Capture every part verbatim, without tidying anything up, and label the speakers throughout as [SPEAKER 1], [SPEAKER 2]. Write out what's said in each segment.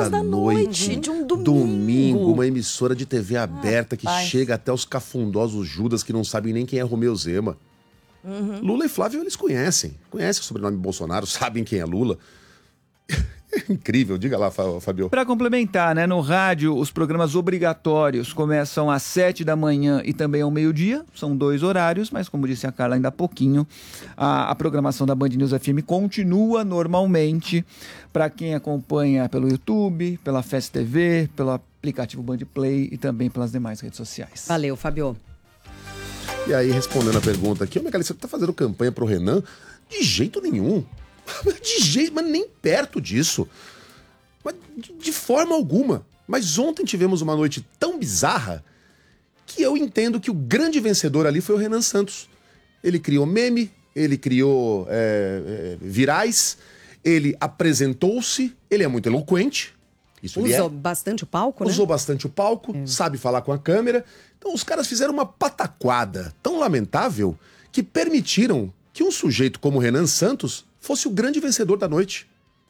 [SPEAKER 1] horas da, da noite, noite, de um domingo.
[SPEAKER 2] Domingo, uma emissora de T V aberta ah, que
[SPEAKER 1] pai.
[SPEAKER 2] chega até os cafundosos Judas que não sabem nem quem é Romeu Zema. Uhum. Lula e Flávio, eles conhecem. Conhecem o sobrenome Bolsonaro, sabem quem é Lula. É incrível, diga lá, Fabio.
[SPEAKER 3] Para complementar, né, no rádio, os programas obrigatórios começam às sete da manhã e também ao meio-dia. São dois horários, mas como disse a Carla ainda há pouquinho, a, a programação da Band News F M continua normalmente para quem acompanha pelo YouTube, pela Fast T V, pelo aplicativo Band Play e também pelas demais redes sociais.
[SPEAKER 1] Valeu, Fabio.
[SPEAKER 2] E aí, respondendo a pergunta aqui, ô Megali, você tá fazendo campanha pro Renan? De jeito nenhum. De jeito, mas nem perto disso. Mas de, de forma alguma. Mas ontem tivemos uma noite tão bizarra que eu entendo que o grande vencedor ali foi o Renan Santos. Ele criou meme, ele criou é, é, virais, ele apresentou-se, ele é muito eloquente. Isso ele
[SPEAKER 1] Usou
[SPEAKER 2] é.
[SPEAKER 1] bastante o palco, né?
[SPEAKER 2] Usou bastante o palco, é. sabe falar com a câmera. Então os caras fizeram uma pataquada tão lamentável que permitiram que um sujeito como o Renan Santos fosse o grande vencedor da noite.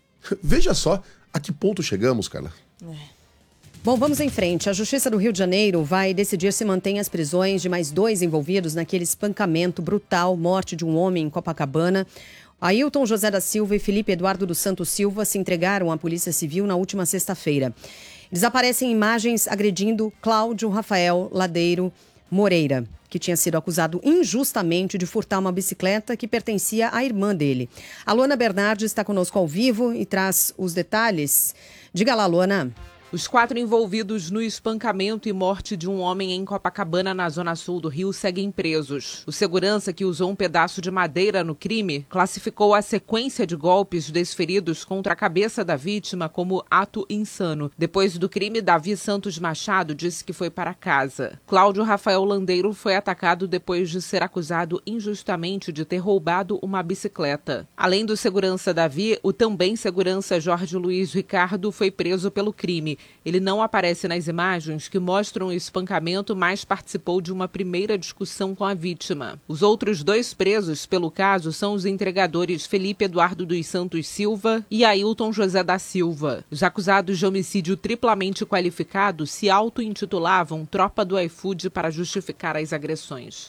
[SPEAKER 2] Veja só a que ponto chegamos, Carla.
[SPEAKER 1] É. Bom, vamos em frente. A Justiça do Rio de Janeiro vai decidir se mantém as prisões de mais dois envolvidos naquele espancamento brutal, morte de um homem em Copacabana. Ailton José da Silva e Felipe Eduardo dos Santos Silva se entregaram à Polícia Civil na última sexta-feira. Eles aparecem em imagens agredindo Cláudio Rafael Ladeiro Moreira, que tinha sido acusado injustamente de furtar uma bicicleta que pertencia à irmã dele. A Luana Bernardi está conosco ao vivo e traz os detalhes. Diga lá, Luana.
[SPEAKER 4] Os quatro envolvidos no espancamento e morte de um homem em Copacabana, na zona sul do Rio, seguem presos. O segurança, que usou um pedaço de madeira no crime, classificou a sequência de golpes desferidos contra a cabeça da vítima como ato insano. Depois do crime, Davi Santos Machado disse que foi para casa. Cláudio Rafael Landeiro foi atacado depois de ser acusado injustamente de ter roubado uma bicicleta. Além do segurança Davi, o também segurança Jorge Luiz Ricardo foi preso pelo crime. Ele não aparece nas imagens que mostram o espancamento, mas participou de uma primeira discussão com a vítima. Os outros dois presos pelo caso são os entregadores Felipe Eduardo dos Santos Silva e Ailton José da Silva. Os acusados de homicídio triplamente qualificado se auto-intitulavam Tropa do iFood para justificar as agressões.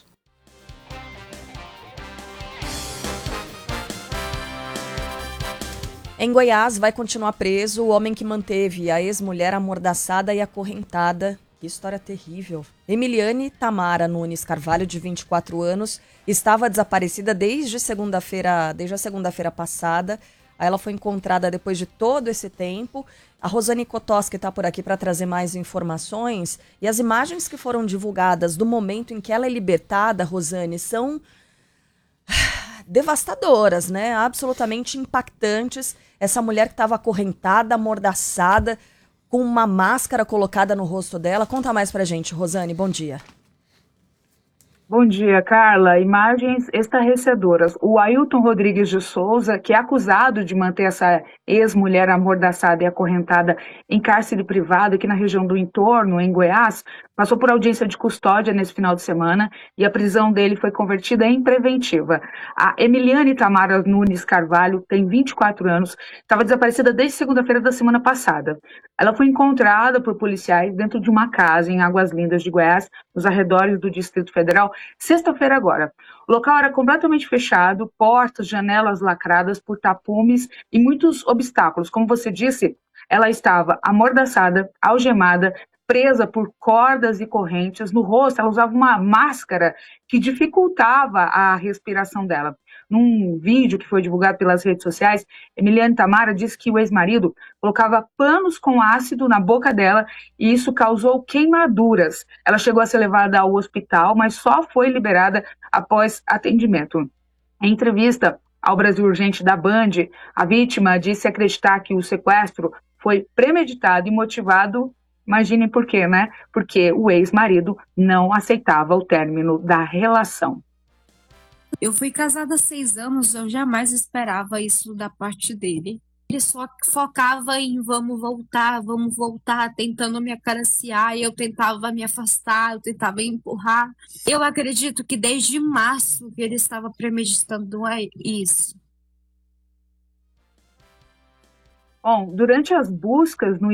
[SPEAKER 5] Em Goiás, vai continuar preso o homem que manteve a ex-mulher amordaçada e acorrentada. Que história terrível. Emiliane Tamara Nunes Carvalho, de vinte e quatro anos, estava desaparecida desde segunda-feira, desde a segunda-feira passada. Ela foi encontrada depois de todo esse tempo. A Rosane Kotoski está por aqui para trazer mais informações. E as imagens que foram divulgadas do momento em que ela é libertada, Rosane, são devastadoras, né? Absolutamente impactantes. Essa mulher que estava acorrentada, amordaçada, com uma máscara colocada no rosto dela. Conta mais pra gente, Rosane. Bom dia.
[SPEAKER 6] Bom dia, Carla. Imagens estarrecedoras. O Ailton Rodrigues de Souza, que é acusado de manter essa ex-mulher amordaçada e acorrentada em cárcere privado aqui na região do entorno, em Goiás, passou por audiência de custódia nesse final de semana e a prisão dele foi convertida em preventiva. A Emiliane Tamara Nunes Carvalho tem vinte e quatro anos, estava desaparecida desde segunda-feira da semana passada. Ela foi encontrada por policiais dentro de uma casa em Águas Lindas de Goiás, nos arredores do Distrito Federal, sexta-feira agora. O local era completamente fechado, portas, janelas lacradas por tapumes e muitos obstáculos. Como você disse, ela estava amordaçada, algemada, presa por cordas e correntes. No rosto, ela usava uma máscara que dificultava a respiração dela. Num vídeo que foi divulgado pelas redes sociais, Emiliane Tamara disse que o ex-marido colocava panos com ácido na boca dela e isso causou queimaduras. Ela chegou a ser levada ao hospital, mas só foi liberada após atendimento. Em entrevista ao Brasil Urgente da Band, a vítima disse acreditar que o sequestro foi premeditado e motivado. Imaginem por quê, né? Porque o ex-marido não aceitava o término da relação.
[SPEAKER 7] Eu fui casada há seis anos, eu jamais esperava isso da parte dele. Ele só focava em vamos voltar, vamos voltar, tentando me acariciar, e eu tentava me afastar, eu tentava empurrar. Eu acredito que desde março que ele estava premeditando isso.
[SPEAKER 6] Bom, durante as buscas no